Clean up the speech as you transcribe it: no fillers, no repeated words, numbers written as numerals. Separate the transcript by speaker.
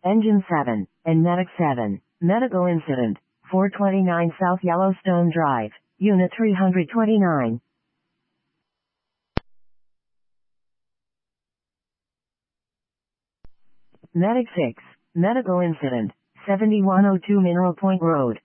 Speaker 1: Engine 7, and Medic 7. Medical incident, 429 South Yellowstone Drive, Unit 329. Medic 6. Medical incident, 7102 Mineral Point Road,